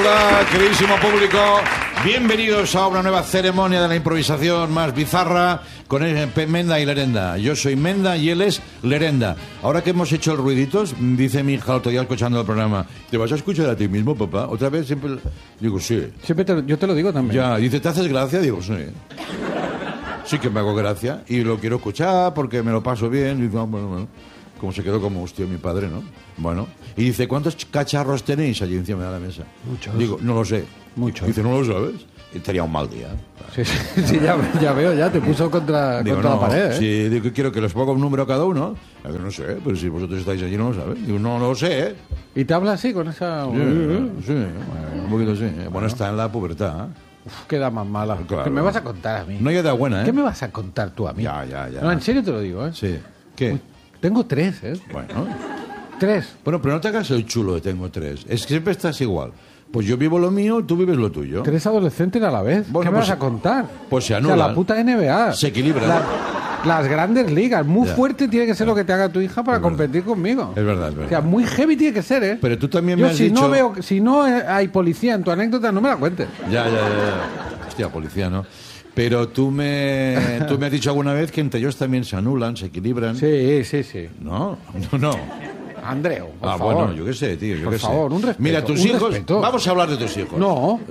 Hola, queridísimo público. Bienvenidos a una nueva ceremonia de la improvisación más bizarra con Menda y Lerenda. Yo soy Menda y él es Lerenda. Ahora que hemos hecho el ruiditos, dice mi hija el otro día escuchando el programa, ¿te vas a escuchar a ti mismo, papá? Otra vez siempre... Digo, sí. Siempre yo te lo digo también. Ya, dice, ¿te haces gracia? Digo, sí. Sí que me hago gracia y lo quiero escuchar porque me lo paso bien. Y digo, bueno. Como se quedó como hostia mi padre, ¿no? Bueno. Y dice, ¿cuántos cacharros tenéis allí encima de la mesa? Muchos. Digo, no lo sé. Muchos. Dice, ¿no lo sabes? Y tenía un mal día. Sí, ya veo, ya te puso contra la pared, ¿eh? Sí, digo, quiero que les ponga un número a cada uno. Digo, no sé, pero si vosotros estáis allí no lo sabéis. Digo, no lo sé, ¿eh? ¿Y te habla así con esa...? Sí, un poquito sí. Bueno, está en la pubertad, ¿eh? Uf, queda más mala. Claro. ¿Qué me vas a contar a mí? No hay edad buena, ¿eh? ¿Qué me vas a contar tú a mí? Ya. No, en serio te lo digo, ¿eh? Sí. ¿Qué? Tengo 3, ¿eh? Bueno. 3. Bueno, pero no te hagas el chulo de tengo 3. Es que siempre estás igual. Pues yo vivo lo mío, tú vives lo tuyo. 3 adolescentes a la vez. Bueno, ¿Qué me pues vas a contar? pues se O anulan. sea, la puta NBA. Se equilibra. Las grandes ligas. Muy Ya. fuerte tiene que ser lo que te haga tu hija para Es verdad. competir conmigo. Es verdad. O sea, muy heavy tiene que ser, ¿eh? Pero tú también Yo me has si dicho... si no hay policía en tu anécdota, no me la cuentes. Ya. Hostia, policía, ¿no? Pero tú me has dicho alguna vez que entre ellos también se anulan, se equilibran. Sí. No. Andreu, por favor. Bueno, yo qué sé, tío, yo Por qué sé. favor, un respeto. Mira, tus un hijos... respeto. Vamos a hablar de tus hijos. No,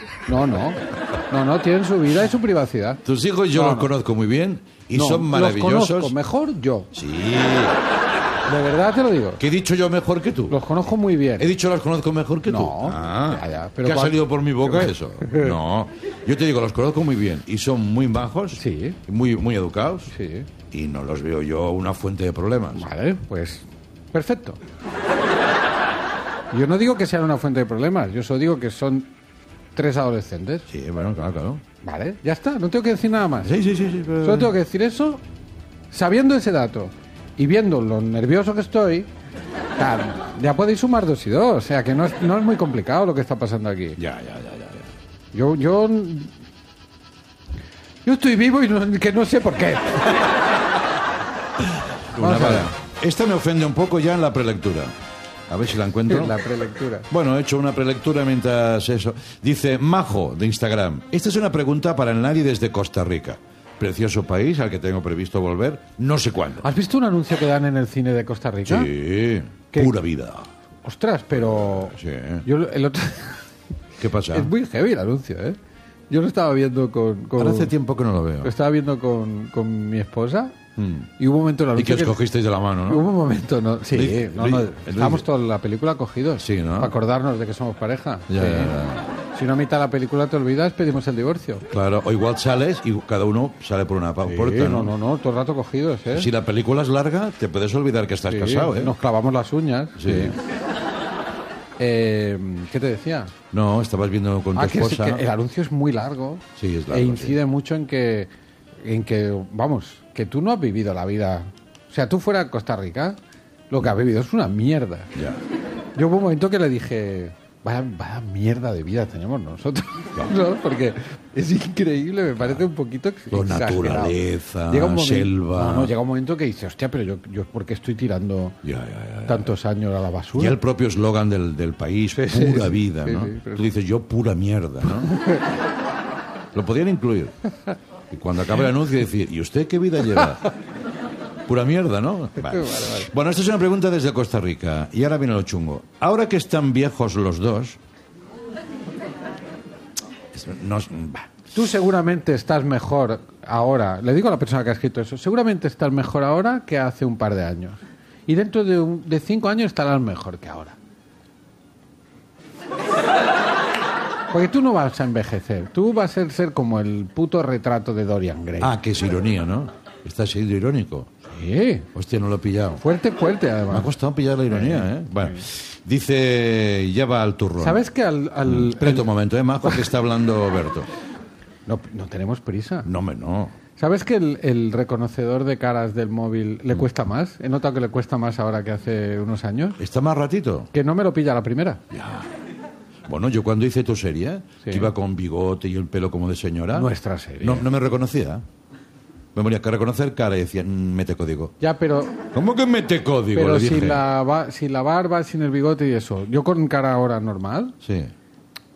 tienen su vida y su privacidad. Tus hijos yo los conozco muy bien y No, son maravillosos. Los conozco mejor yo. Sí. De verdad te lo digo. ¿Qué he dicho yo mejor que tú? Los conozco muy bien. He dicho los conozco mejor que tú. No. Ah, Ya, pero ¿qué ha cuando- salido por mi boca eso? No. Yo te digo, los conozco muy bien y son muy majos, Sí. muy educados Sí. y no los veo yo una fuente de problemas. Vale, pues perfecto. Yo no digo que sean una fuente de problemas, yo solo digo que son 3 adolescentes. Sí, bueno, claro. Vale, ya está, no tengo que decir nada más. Sí, pero... Solo tengo que decir eso, sabiendo ese dato y viendo lo nervioso que estoy, claro, ya podéis sumar 2 y 2, o sea que no es muy complicado lo que está pasando aquí. Ya. Yo estoy vivo y que no sé por qué. Una Vamos a ver. vara. Esta me ofende un poco ya en la prelectura. A ver si la encuentro. La prelectura. Bueno, he hecho una prelectura mientras eso. Dice Majo, de Instagram. Esta es una pregunta para el nadie desde Costa Rica. Precioso país al que tengo previsto volver no sé cuándo. ¿Has visto un anuncio que dan en el cine de Costa Rica? Sí, ¿Qué? pura vida. Ostras, pero... Sí. Yo el otro... ¿Qué pasa? Es muy heavy el anuncio, ¿eh? Yo lo estaba viendo con... Ahora hace tiempo que no lo veo. Lo estaba viendo con mi esposa y hubo un momento en el Y que anuncio os cogisteis de la mano, ¿no? Hubo un momento, ¿no? Sí, Luis- no, Luis- estábamos toda la película cogidos. Sí, ¿no? Para acordarnos de que somos pareja. Ya, Sí. ya. Si no a mitad de la película te olvidas, pedimos el divorcio. Claro, o igual sales y cada uno sale por una Sí, puerta, ¿no? no, todo el rato cogidos, ¿eh? Si la película es larga, te puedes olvidar que estás Sí, casado, ¿eh? Nos clavamos las uñas. Sí. ¿Qué te decía? No, estabas viendo con tu Que esposa. el anuncio es muy largo. Sí, es largo, E incide mucho en que, vamos, que tú no has vivido la vida. O sea, tú fuera de Costa Rica, lo que has vivido es una mierda. Ya. Yo hubo un momento que le dije, vaya mierda de vida tenemos nosotros, ¿no? Porque es increíble, me parece un poquito Con exagerado. naturaleza, Llega un momento, selva. No, llega un momento que dice, hostia, pero yo ¿por qué estoy tirando Ya. tantos años a la basura? Y el propio eslogan del país, Sí, sí, pura sí, vida, sí, ¿no? sí, pero- Tú dices, yo pura mierda, ¿no? Lo podían incluir. Y cuando acabe el anuncio decir, ¿y usted qué vida lleva? Pura mierda, ¿no? Vale. Vale. Bueno, esta es una pregunta desde Costa Rica. Y ahora viene lo chungo. Ahora que están viejos los dos... Tú seguramente estás mejor ahora, le digo a la persona que ha escrito eso, seguramente estás mejor ahora que hace un par de años. Y dentro de 5 años estarás mejor que ahora. Porque tú no vas a envejecer, tú vas a ser como el puto retrato de Dorian Gray. Ah, que es ironía, ¿no? Estás siendo irónico. Sí, Hostia, no lo he pillado. fuerte Me ha además. costado pillar la ironía, ¿eh? Bueno, dice, ya va al turrón. ¿Sabes que Espérate un momento, Majo, que está hablando Berto. no tenemos prisa? No, hombre, no. ¿Sabes que el reconocedor de caras del móvil le cuesta más? He notado que le cuesta más ahora que hace unos años. ¿Está más ratito? Que no me lo pilla la primera. Bueno, yo cuando hice tu serie, Sí. que iba con bigote y el pelo como de señora... Nuestra serie. No me reconocía. Me ponía que reconocer cara y decía, mete código. Ya, pero ¿Cómo que mete código? Pero Le si dije. la barba, sin el bigote y eso, yo con cara ahora normal, Sí.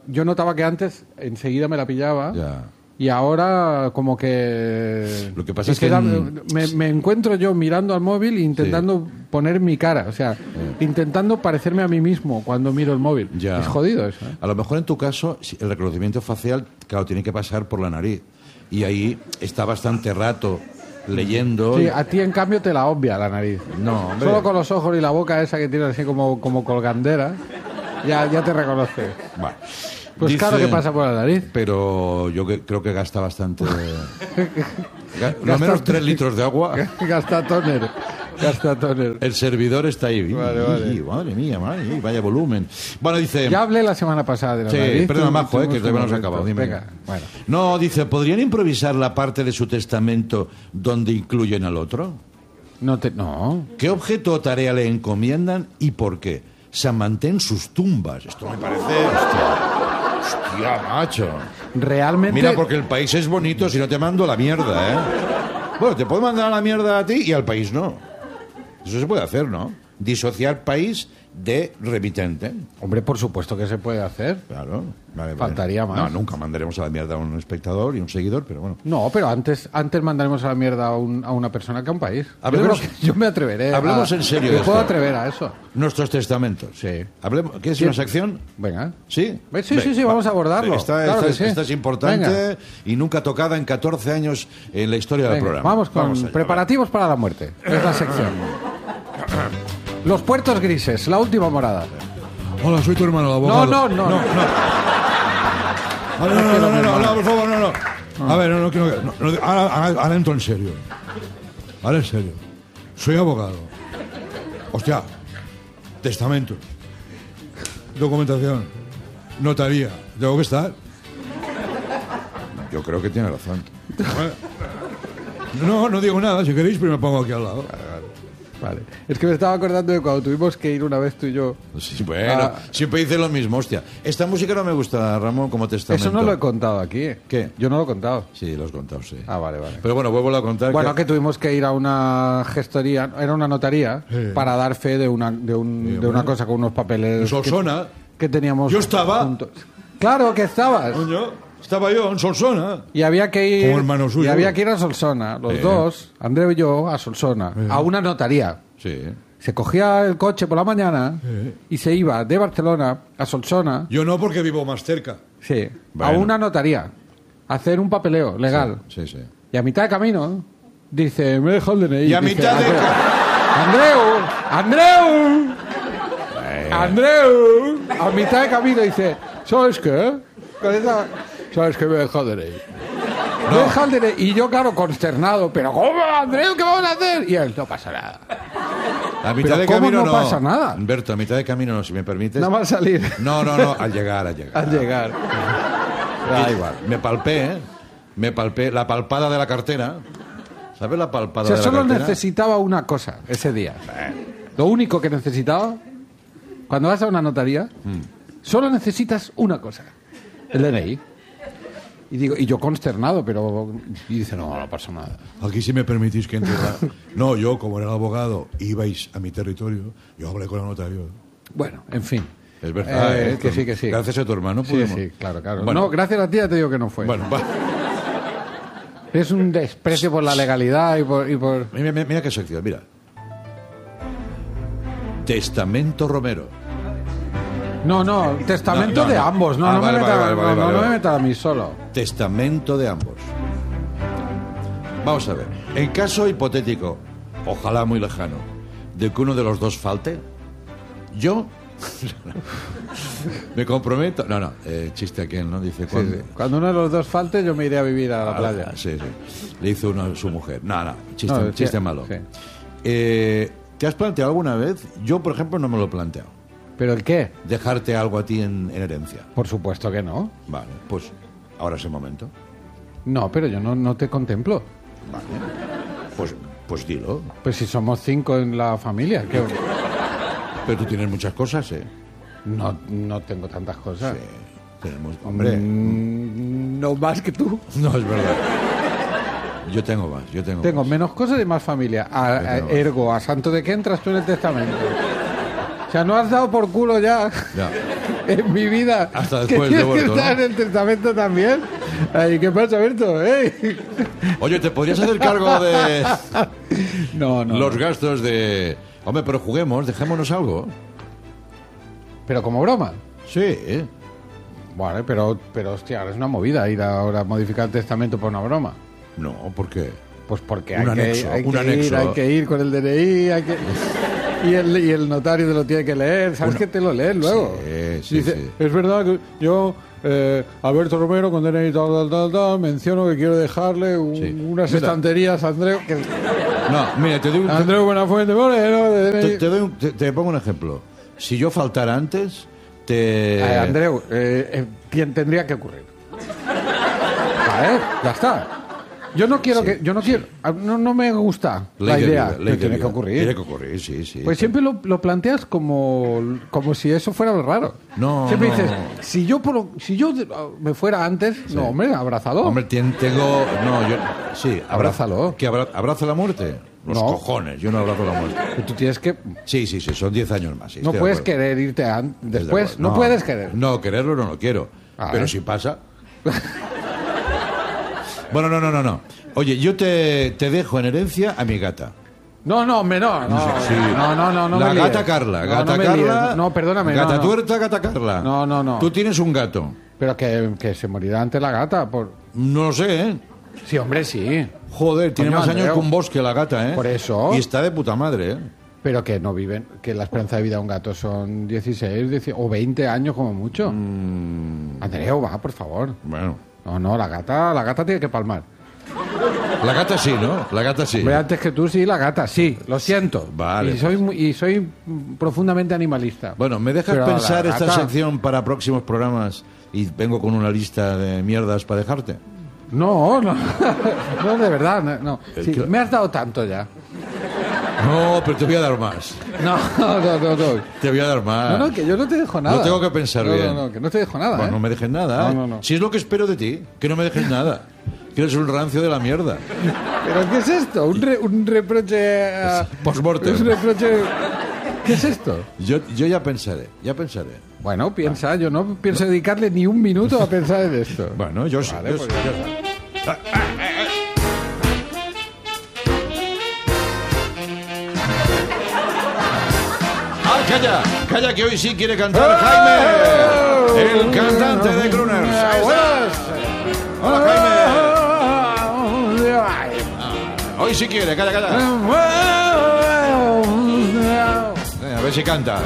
yo notaba que antes enseguida me la pillaba. Ya. Y ahora como que... Lo que pasa es que me encuentro yo mirando al móvil e intentando poner mi cara. O sea, intentando parecerme a mí mismo cuando miro el móvil. Ya. Es jodido eso. A lo mejor en tu caso, el reconocimiento facial, claro, tiene que pasar por la nariz. Y ahí está bastante rato leyendo. Sí, a ti en cambio te la obvia la nariz. No, hombre. Solo con los ojos y la boca esa que tienes así como colgandera, ya te reconoce. Bueno. Pues Dice, claro que pasa por la nariz. Pero yo creo que gasta bastante. Lo menos 3 litros de agua. Gasta tóner. El servidor está ahí. Vale. Madre mía, vaya volumen. Bueno, dice... Ya hablé la semana pasada de la nariz. Sí, perdona, Majo, que todavía no nos se ha acabado. Dime. Venga, bueno. No, dice, ¿podrían improvisar la parte de su testamento donde incluyen al otro? No. ¿Qué objeto o tarea le encomiendan y por qué? San Mantén sus tumbas. Esto me parece... Hostia, macho. Realmente... Mira, porque el país es bonito si no te mando a la mierda, ¿eh? Bueno, te puedo mandar a la mierda a ti y al país no. Eso se puede hacer, ¿no? Disociar país de remitente. Hombre, por supuesto que se puede hacer. Claro. Vale. Faltaría más. No, nunca mandaremos a la mierda a un espectador y un seguidor, pero bueno. No, pero antes mandaremos a la mierda a una persona que a un país. Hablemos, yo me atreveré. Hablemos en serio de Me puedo esto. atrever a eso. Nuestros testamentos. Sí. Hablemos. ¿Qué es una sección? Venga. ¿Sí? Sí, vamos a abordarlo. Claro que sí. Esta es importante. Venga. Y nunca tocada en 14 años en la historia del Venga, programa. vamos con allá, preparativos para la muerte. Es la sección. Los puertos grises, la última morada. Hola, soy tu hermano, el abogado. No. No, por favor, no. A ver, no. Ahora entro en serio. Ahora en serio. Soy abogado. Hostia. Testamento. Documentación. Notaría. ¿Tengo que estar? Yo creo que tiene razón. No digo nada. Si queréis, pero me pongo aquí al lado. Vale. Es que me estaba acordando de cuando tuvimos que ir una vez tú y yo. Sí, bueno, siempre dice lo mismo, hostia. Esta música no me gusta, Ramón, como testamento. Eso no lo he contado aquí. ¿Qué? Yo no lo he contado. Sí, lo has contado, sí. Ah, vale. Pero bueno, vuelvo a contar. Bueno, que tuvimos que ir a una gestoría, era una notaría, para dar fe de una cosa con unos papeles. Solsona. Que teníamos. Yo estaba. Juntos. Claro que estabas. Coño, estaba yo en Solsona. Y había que ir. Como hermano suyo. Y había que ir a Solsona, los dos, Andreu y yo, a Solsona, a una notaría. Sí. Se cogía el coche por la mañana y se iba de Barcelona a Solsona. Yo no, porque vivo más cerca. Sí. Bueno. A una notaría. A hacer un papeleo legal. Sí. Y a mitad de camino dice, me he dejado el DNI. Y a Dice, mitad de... ¡Andreu! A mitad de camino dice, ¿sabes qué? ¿Sabes qué? Me he dejado el DNI. Me he dejado el DNI. Y yo, claro, consternado. ¿Pero cómo, Andreu? ¿Qué vamos a hacer? Y él, no pasa nada. A mitad ¿Pero de cómo camino no pasa nada? Humberto, a mitad de camino no, si me permites. Nada más salir. No, al llegar. Al llegar. Da igual. Me palpé la palpada de la cartera. ¿Sabes la palpada O sea, de la solo cartera? necesitaba una cosa ese día. Lo único que necesitaba, cuando vas a una notaría, solo necesitas una cosa. El DNI. Y yo consternado, pero... Y dice, no pasa nada. Aquí si me permitís que entre... No, yo, como era el abogado, ibais a mi territorio, yo hablé con el notario. Bueno, en fin. Es verdad, que sí. Gracias a tu hermano Sí, pudimos... claro. Bueno. No, gracias a ti ya te digo que no fue. Bueno, va. Es un desprecio por la legalidad y por... Mira qué sección, mira. Testamento Romero. No, testamento No. de ambos. No, Ah, no vale, me vale. meta a mí solo. Testamento de ambos. Vamos a ver. En caso hipotético, ojalá muy lejano, de que uno de los dos falte, yo me comprometo... No, chiste aquel, ¿no? Dice, Sí. Cuando uno de los dos falte, yo me iré a vivir a la playa. Sí. Le hizo uno a su mujer. Chiste malo. Sí. ¿Te has planteado alguna vez? Yo, por ejemplo, no me lo he planteado. ¿Pero el qué? Dejarte algo a ti en herencia. Por supuesto que no. Vale, pues ahora es el momento. No, pero yo no te contemplo. Vale. Pues dilo. Pues si somos 5 en la familia, que Pero tú tienes muchas cosas, ¿eh? no tengo tantas cosas. Sí. Tenemos... Hombre, No más que tú. no es verdad. Yo tengo más, Tengo más. menos cosas y más familia. Ergo, ¿a santo de qué entras tú en el testamento? O sea, no has dado por culo ya. Ya. en mi vida. Hasta que después de tienes que muerto, estar ¿no? en el testamento también. Ay, ¿qué pasa, Berto? Oye, ¿te podrías hacer cargo de No. los gastos de... Hombre, pero juguemos, dejémonos algo. Pero como broma. Sí, Vale, pero hostia, ahora es una movida ir ahora a modificar el testamento por una broma. No, ¿por qué? Pues porque Un anexo, un anexo. hay que ir con el DNI, y el notario te lo tiene que leer, ¿sabes que te lo lees luego? Sí, Dice, sí. es verdad que yo, Alberto Romero, con DNI tal, menciono que quiero dejarle unas Mira. estanterías a Andreu, No, mira, te doy un... Andreu Buenafuente Moreno, de DNI. Te pongo un ejemplo. Si yo faltara antes, Andreu, tendría que ocurrir. Vale, ya está. Yo no quiero no me gusta la idea, pero tiene que ocurrir. Tiene que ocurrir, sí. Pues siempre lo planteas como si eso fuera lo raro. No, siempre no. dices, si yo me fuera antes, no, hombre, abrázalo. Hombre, tengo... No, yo... Sí, Abrázalo. ¿Que abrazo la muerte? Los No. cojones, yo no abrazo la muerte. Pero tú tienes que... Sí, son 10 años más. Sí, no estoy de puedes acuerdo. querer irte Estoy de después, acuerdo. no puedes querer. No, quererlo no lo quiero. Ah, pero ¿eh? si pasa... Bueno, no. Oye, yo te dejo en herencia a mi gata. No, hombre, no. Sí. No, La me gata líes. Carla. No, Gata no me Carla. líes. No, perdóname. Gata no. tuerta, gata Carla. No. Tú tienes un gato. Pero que se morirá antes la gata. No lo sé, ¿eh? Sí, hombre, sí. Joder, tiene Coño, más años Andreu. que un bosque la gata, ¿eh? Por eso. Y está de puta madre, ¿eh? Pero que no viven, que la esperanza de vida de un gato son 16 o 20 años como mucho. Andreu, va, por favor. Bueno. No, la gata tiene que palmar. La gata sí, ¿no? La gata sí. Hombre, antes que tú sí, la gata sí, lo siento. Vale, Y soy profundamente animalista. Bueno, ¿me dejas Pero pensar la esta gata- sección para próximos programas y vengo con una lista de mierdas para dejarte? No, no, de verdad, no. Sí, que- me has dado tanto ya. No, pero te voy a dar más. No. Te voy a dar más. No, que yo no te dejo nada. Lo tengo que pensar bien. No, que no te dejo nada, Bueno, ¿eh? no me dejes nada. No. Si es lo que espero de ti, que no me dejes nada. Que eres un rancio de la mierda. ¿Pero qué es esto? ¿Un reproche a... Post-mortem. ¿Un reproche... ¿Qué es esto? Yo ya pensaré. Bueno, piensa, yo no pienso dedicarle ni un minuto a pensar en esto. Bueno, yo sí. Vale, yo pues sí. ya está. Calla, que hoy sí quiere cantar Jaime, el cantante de Crooners. Ahí está. Hola, Jaime. Hoy sí quiere, calla. A ver si canta.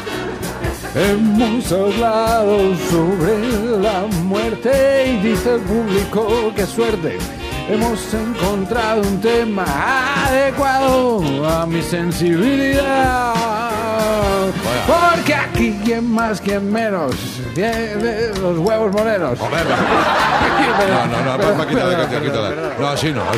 Hemos hablado sobre la muerte y dice el público qué suerte. Hemos encontrado un tema adecuado a mi sensibilidad. Vaya. Porque aquí quien más, quien menos tiene los huevos morenos. Joder, no, quítala. No, así no.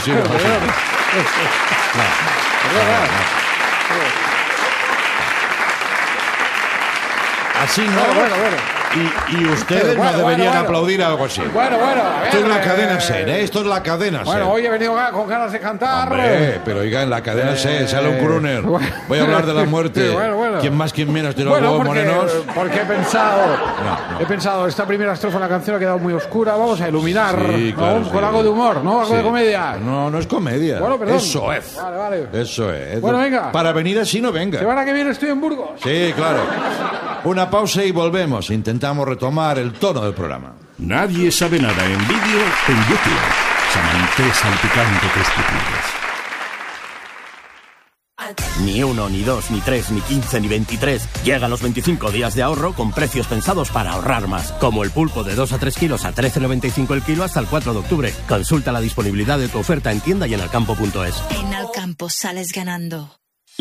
Así no. Bueno. Y ustedes Bueno, no deberían bueno. aplaudir algo así. Bueno, a ver, Esto es la cadena SER, ¿eh? Esto es la cadena SER. Bueno, hoy he venido con ganas de cantar. Hombre, pero oiga, en la cadena SER sale un crooner. bueno. Voy a hablar de la muerte. Sí, bueno. ¿Quién más, quién menos de los Bueno, huevos morenos? porque he pensado, esta primera estrofa de la canción ha quedado muy oscura, vamos a iluminar, Sí, ¿no? claro, Con sí. algo de humor, ¿no? Algo Sí. de comedia. No es comedia. Bueno, perdón. Eso es. Vale. Eso es. Bueno, venga. Para venir así no venga. Semana que viene estoy en Burgos. Sí, claro. Una pausa y volvemos. Intentamos retomar el tono del programa. Nadie sabe nada en vídeo en YouTube. Samanté salpicante tus pupilas. Ni 1, ni 2, ni 3, ni 15, ni 23. Llegan los 25 días de ahorro con precios pensados para ahorrar más. Como el pulpo de 2 a 3 kilos a 13,95 el kilo hasta el 4 de octubre. Consulta la disponibilidad de tu oferta en tienda y en alcampo.es. En Alcampo sales ganando.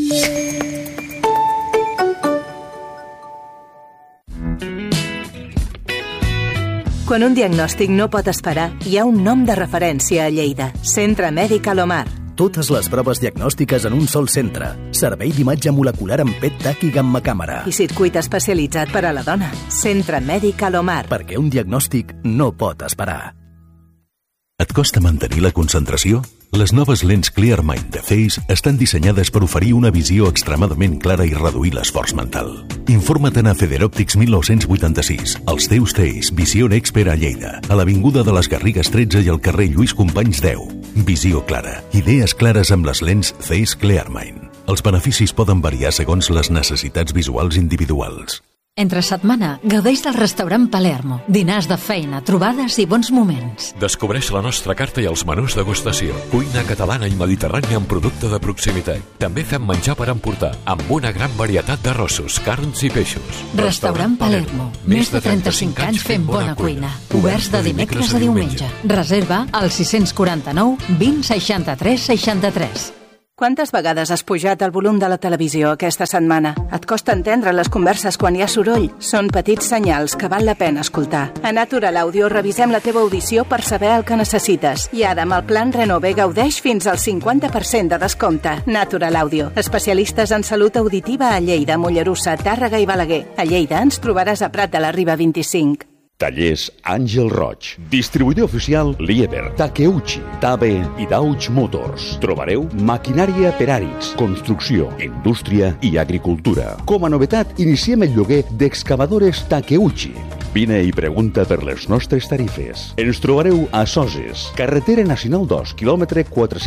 Quan un diagnòstic no pot esperar, hi ha un nom de referència a Lleida. Centre Mèdic Alomar. Totes les proves diagnòstiques en un sol centre. Servei d'imatge molecular amb PET TAC i gamma càmera. I circuit especialitzat per a la dona. Centre Mèdic Alomar. Perquè un diagnòstic no pot esperar. Et costa mantenir la concentració? Les noves lents Clearmind de Zeiss estan dissenyades per oferir una visió extremadament clara i reduir l'esforç mental. Informa't a Federòptics 1986, als teus Zeiss, Visió Expert a Lleida, a l'Avinguda de les Garrigues 13 i al carrer Lluís Companys 10. Visió clara, idees clares amb les lents Zeiss Clearmind. Els beneficis poden variar segons les necessitats visuals individuals. Entre setmana, gaudeix del restaurant Palermo. Dinars de feina, trobades i bons moments. Descobreix la nostra carta i els menús degustació. Cuina catalana i mediterrània amb producte de proximitat. També fem menjar per emportar, amb una gran varietat d'arrossos, carns i peixos. Restaurant Palermo. Més de 35 anys fent bona cuina. Oberts de dimecres a diumenge. Reserva al 649 20 63 63. Quantes vegades has pujat el volum de la televisió aquesta setmana? Et costa entendre les converses quan hi ha soroll? Són petits senyals que val la pena escoltar. A Natural Audio revisem la teva audició per saber el que necessites. I ara, amb el plan Renové, gaudeix fins al 50% de descompte. Natural Audio, especialistes en salut auditiva a Lleida, Mollerussa, Tàrrega i Balaguer. A Lleida ens trobaràs a Prat de la Riba 25. Tallers Àngel Roig. Distribuïdor oficial Liebherr, Takeuchi, Tabe i Dauch Motors. Trobareu maquinària per àrids, construcció, indústria i agricultura. Com a novetat, iniciem el lloguer d'excavadores Takeuchi. Vine i pregunta per les nostres tarifes. Ens trobareu a Soses, carretera nacional 2, quilòmetre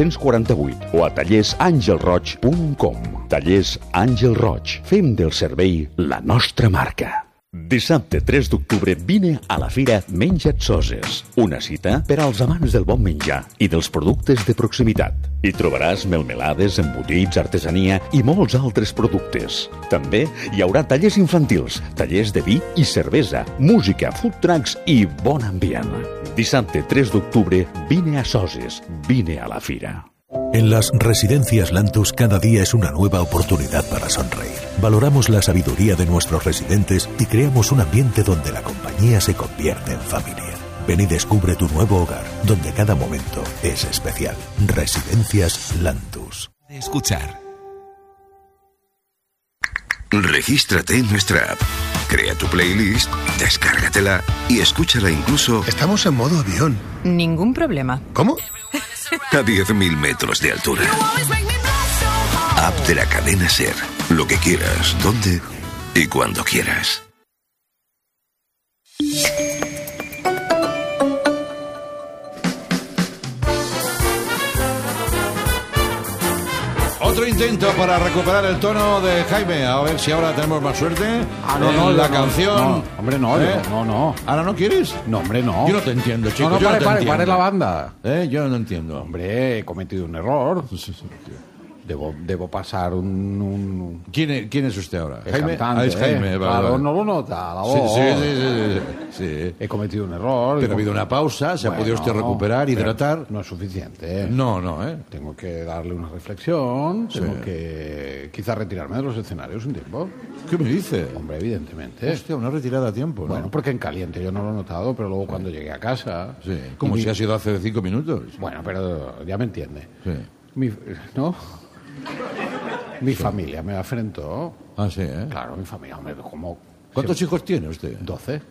448 o a tallersangelroig.com. Tallers Àngel Roig. Fem del servei la nostra marca. Dissabte 3 d'octubre vine a la Fira Menja't Soses, una cita per als amants del bon menjar i dels productes de proximitat. Hi trobaràs melmelades, embotits, artesania i molts altres productes. També hi haurà tallers infantils, tallers de vi i cervesa, música, food trucks i bon ambient. Dissabte 3 d'octubre vine a Soses, vine a la Fira. En las residencias Lantus cada día es una nueva oportunidad para sonreír. Valoramos la sabiduría de nuestros residentes y creamos un ambiente donde la compañía se convierte en familia. Ven y descubre tu nuevo hogar, donde cada momento es especial. Residencias Lantus. Escuchar. Regístrate en nuestra app. Crea tu playlist, descárgatela y escúchala incluso... Estamos en modo avión. Ningún problema. ¿Cómo? A 10.000 metros de altura. App de la cadena SER. Lo que quieras, donde y cuando quieras. Otro intento para recuperar el tono de Jaime. A ver si ahora tenemos más suerte. La canción. No, hombre, no, no. ¿Ahora no quieres? No, hombre, no. Yo no te entiendo, chico. No, pare la banda. Yo no entiendo. Hombre, he cometido un error. Debo pasar un... ¿Quién es usted ahora? Jaime. Es Jaime. Claro, no lo nota, la voz. Sí. He cometido un error. Pero ha habido una pausa, se ha podido usted recuperar, hidratar. No es suficiente. No. Tengo que darle una reflexión, tengo que quizás retirarme de los escenarios un tiempo. ¿Qué me dice? Hombre, evidentemente. Hostia, una retirada a tiempo, ¿no? Bueno, porque en caliente yo no lo he notado, pero luego cuando llegué a casa... Sí, como si ha sido hace 5 minutos. Bueno, pero ya me entiende. Sí. ¿No? Mi familia me afrentó. Ah, sí, Claro, mi familia, hombre, como... ¿Cuántos hijos tiene usted? 12.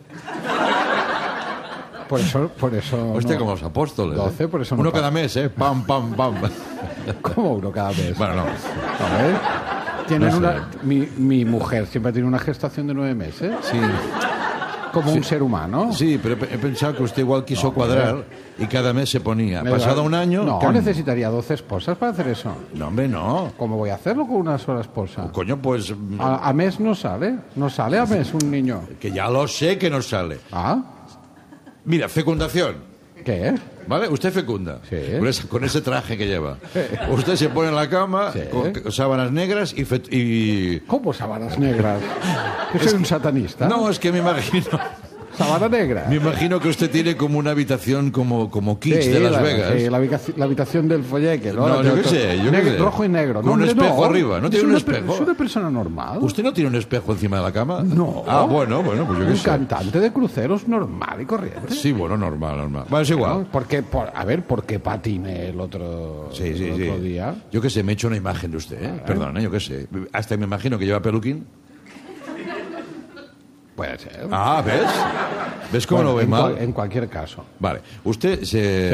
Por eso... Usted como los apóstoles. 12, por eso no. Uno cada mes, Pam, pam, pam. ¿Cómo uno cada mes? Bueno, no. A ver. Tienen mi mujer siempre tiene una gestación de 9 meses. Sí. Como un ser humano. Sí, pero he pensado que usted igual quiso cuadrar y cada mes se ponía. Pasado un año... No, necesitaría 12 esposas para hacer eso. No, hombre, no. ¿Cómo voy a hacerlo con una sola esposa? Coño, pues... A mes no sale. No sale a mes un niño. Que ya lo sé que no sale. Ah. Mira, fecundación. ¿Qué? ¿Vale? Usted fecunda. Sí. Con ese traje que lleva. Usted se pone en la cama con sábanas negras y... ¿Cómo sábanas negras? ¿Que soy un satanista? No, es que me imagino... ¿Sábana negra? Me imagino que usted tiene como una habitación como Kitsch de Las Vegas. Sí, la habitación del folleque, ¿no? No, yo qué sé. Rojo y negro. Con un espejo arriba. ¿No tiene un espejo? ¿Es una persona normal? ¿Usted no tiene un espejo encima de la cama? No. Ah, bueno, pues yo qué sé. Un cantante de cruceros normal y corriente. Sí, bueno, normal. Bueno, es igual. ¿Por qué patiné el otro día? Yo qué sé, me he hecho una imagen de usted, Perdón, yo qué sé. Hasta me imagino que lleva peluquín. Puede ser. Ah, ¿ves? ¿Ves cómo lo ve mal? En cualquier caso. Vale. Usted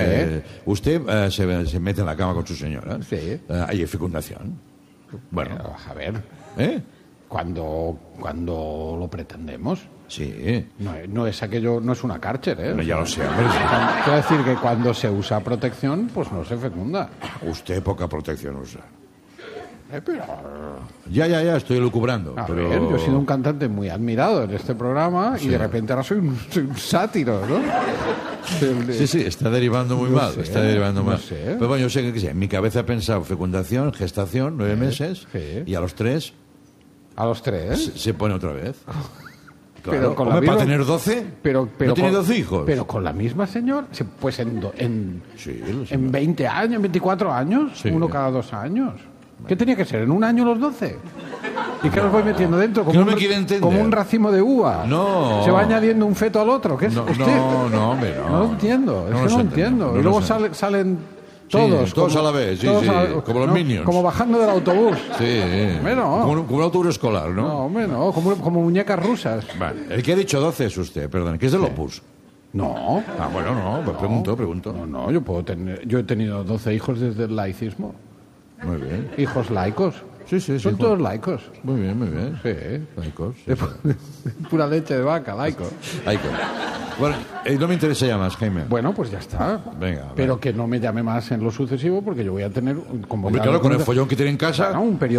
se mete en la cama con su señora. Sí. Hay fecundación. Bueno. Pero, a ver. Cuando lo pretendemos. Sí. No es aquello, no es una Karcher, ¿eh? No, ya lo sé, hombre. Quiero decir que cuando se usa protección, pues no se fecunda. Usted poca protección usa. Pero... Ya, estoy lucubrando. A ver, yo he sido un cantante muy admirado en este programa y de repente ahora soy un sátiro, ¿no? Sí, está derivando muy mal. Sé, está derivando mal. Sé. Pero bueno, yo sé que en mi cabeza he pensado fecundación, gestación, 9 meses, y a los 3... ¿A los 3? Se pone otra vez. Claro. Pero con ¿Para misma... tener 12? Pero ¿No tiene 12 hijos? Pero con la misma señora, pues en 20 años, en 24 años, uno cada 2 años. ¿Qué tenía que ser? ¿En un año los 12? ¿Y qué los voy metiendo dentro? Como, como un racimo de uva. No. ¿Se va añadiendo un feto al otro? ¿Qué es usted? No, hombre, no. No lo entiendo, no entiendo. Y luego salen todos. Todos a la vez, como los Minions. Como bajando del autobús. Sí. Bueno. Como un autobús escolar, ¿no? No, hombre, no. Como muñecas rusas. Vale. El que ha dicho 12 es usted, perdón, que es del Opus. No. Ah, bueno, no, pues pregunto. No, yo he tenido 12 hijos desde el laicismo. Muy bien. Hijos laicos. Sí. Son todos laicos. Muy bien. Sí. Laicos. De pura leche de vaca, laicos. Bueno, no me interesa ya más, Jaime. Bueno, pues ya está. Venga. Pero que no me llame más en lo sucesivo porque yo voy a tener... Hombre, claro, con el follón que tiene en casa... un periodo